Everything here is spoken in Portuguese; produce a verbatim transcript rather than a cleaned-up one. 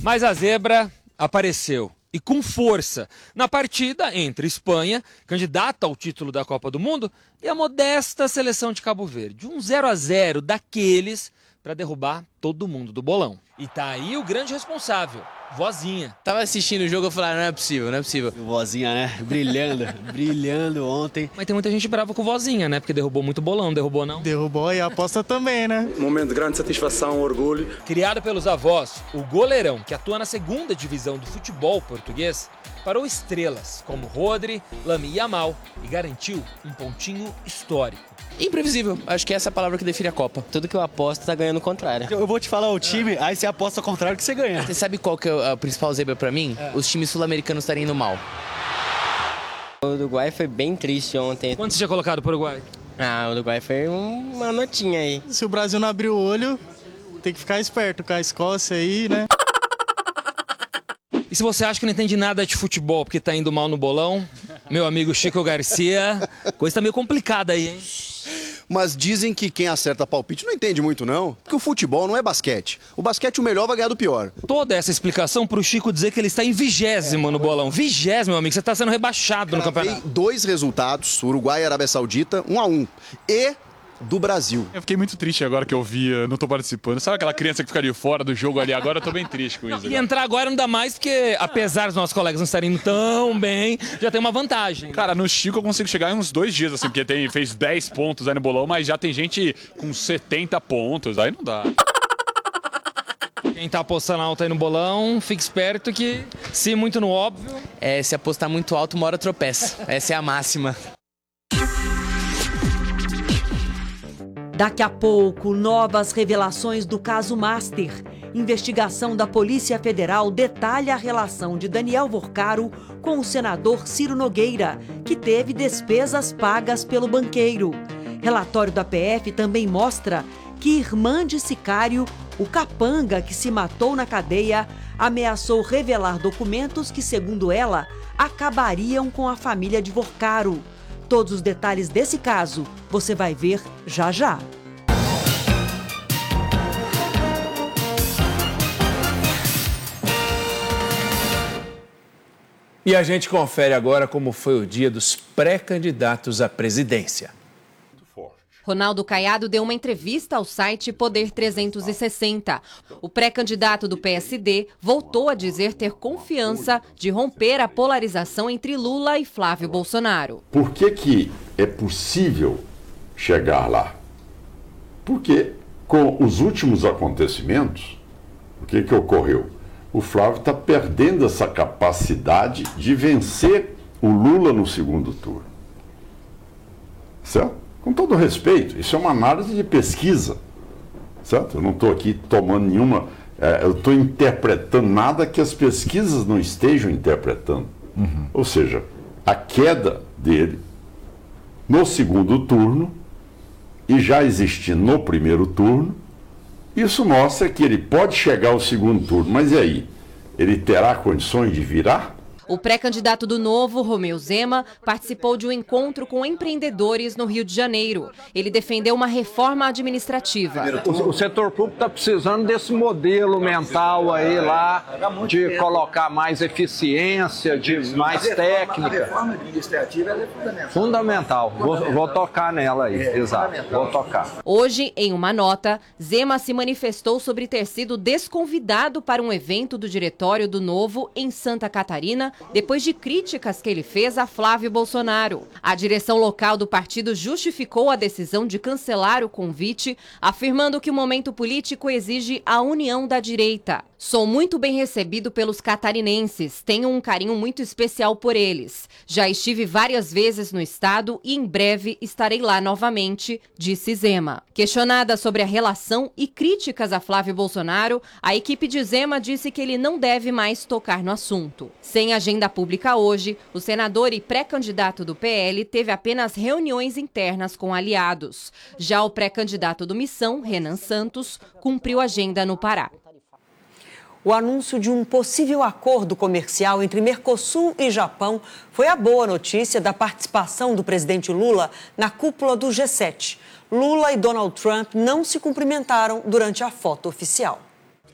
Mas a zebra apareceu. E com força, na partida entre Espanha, candidata ao título da Copa do Mundo, e a modesta seleção de Cabo Verde. Um zero a zero daqueles para derrubar todo mundo do bolão. E tá aí o grande responsável, Vozinha. Tava assistindo o jogo e eu falei, não é possível, não é possível. Vozinha, né? Brilhando, brilhando ontem. Mas tem muita gente brava com o Vozinha, né? Porque derrubou muito bolão, derrubou não? Derrubou e a aposta também, né? Momento de grande satisfação, orgulho. Criado pelos avós, o goleirão, que atua na segunda divisão do futebol português, parou estrelas como Rodri, Lamine Yamal e garantiu um pontinho histórico. Imprevisível, acho que essa é a palavra que define a Copa. Tudo que eu aposto tá ganhando o contrário. Eu vou te falar o time, aí você aposta ao contrário que você ganha. Você sabe qual que é a principal zebra pra mim? É. Os times sul-americanos estarem indo mal. O Uruguai foi bem triste ontem. Quanto você tinha colocado pro Uruguai? Ah, o Uruguai foi uma notinha aí. Se o Brasil não abrir o olho, tem que ficar esperto com a Escócia aí, né? E se você acha que não entende nada de futebol porque tá indo mal no bolão, meu amigo Chico Garcia, coisa tá meio complicada aí, hein? Mas dizem que quem acerta palpite não entende muito, não. Porque o futebol não é basquete. O basquete, o melhor vai ganhar do pior. Toda essa explicação pro Chico dizer que ele está em vigésimo no bolão. Vigésimo, meu amigo, você tá sendo rebaixado no campeonato. Dois resultados, Uruguai e Arábia Saudita, um a um. E do Brasil. Eu fiquei muito triste agora que eu vi, eu não tô participando. Sabe aquela criança que ficaria fora do jogo ali? Agora eu tô bem triste com isso. E entrar agora não dá mais, porque apesar dos nossos colegas não estarem indo tão bem, já tem uma vantagem. Cara, no Chico eu consigo chegar em uns dois dias, assim, porque tem, fez dez pontos aí no bolão, mas já tem gente com setenta pontos, aí não dá. Quem tá apostando alto aí no bolão, fique esperto que, se muito no óbvio... É, se apostar muito alto, uma hora tropeça. Essa é a máxima. Daqui a pouco, novas revelações do caso Master. Investigação da Polícia Federal detalha a relação de Daniel Vorcaro com o senador Ciro Nogueira, que teve despesas pagas pelo banqueiro. Relatório da P F também mostra que irmã de sicário, o capanga que se matou na cadeia, ameaçou revelar documentos que, segundo ela, acabariam com a família de Vorcaro. Todos os detalhes desse caso você vai ver já já. E a gente confere agora como foi o dia dos pré-candidatos à presidência. Ronaldo Caiado deu uma entrevista ao site Poder trezentos e sessenta. O pré-candidato do P S D voltou a dizer ter confiança de romper a polarização entre Lula e Flávio Bolsonaro. Por que que é possível chegar lá? Porque com os últimos acontecimentos, o que que ocorreu? O Flávio está perdendo essa capacidade de vencer o Lula no segundo turno. Certo? Com todo respeito, isso é uma análise de pesquisa, certo? Eu não estou aqui tomando nenhuma, é, eu estou interpretando nada que as pesquisas não estejam interpretando. Uhum. Ou seja, a queda dele no segundo turno e já existindo no primeiro turno, isso mostra que ele pode chegar ao segundo turno, mas e aí? Ele terá condições de virar? O pré-candidato do Novo, Romeu Zema, participou de um encontro com empreendedores no Rio de Janeiro. Ele defendeu uma reforma administrativa. O, o setor público está precisando desse modelo mental aí lá, de colocar mais eficiência, de mais técnica. A reforma administrativa é fundamental. Fundamental. Vou, vou tocar nela aí, é, exato. Vou tocar. Hoje, em uma nota, Zema se manifestou sobre ter sido desconvidado para um evento do diretório do Novo em Santa Catarina, depois de críticas que ele fez a Flávio Bolsonaro. A direção local do partido justificou a decisão de cancelar o convite, afirmando que o momento político exige a união da direita. Sou muito bem recebido pelos catarinenses, tenho um carinho muito especial por eles. Já estive várias vezes no estado e em breve estarei lá novamente, disse Zema. Questionada sobre a relação e críticas a Flávio Bolsonaro, a equipe de Zema disse que ele não deve mais tocar no assunto. Sem agenda pública hoje, o senador e pré-candidato do P L teve apenas reuniões internas com aliados. Já o pré-candidato do Missão, Renan Santos, cumpriu agenda no Pará. O anúncio de um possível acordo comercial entre Mercosul e Japão foi a boa notícia da participação do presidente Lula na cúpula do G sete. Lula e Donald Trump não se cumprimentaram durante a foto oficial.